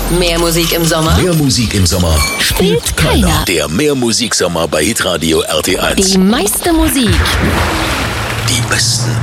Mehr Musik im Sommer Mehr Musik im Sommer spielt keiner. Der Mehr Musik Sommer bei Hitradio RT1. Die meiste Musik. Die besten